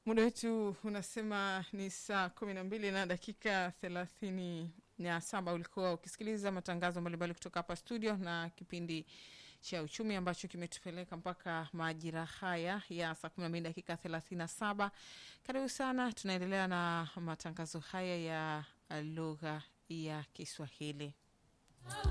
Muda wetu unasema ni saa 12 na dakika 37. Ulikuwa ukisikiliza matangazo mbalimbali kutoka hapa studio na kipindi cha uchumi ambacho kimetupeleka mpaka majira haya ya saa 12 dakika 37. Karibu sana, tunaendelea na matangazo haya ya lugha ya Kiswahili.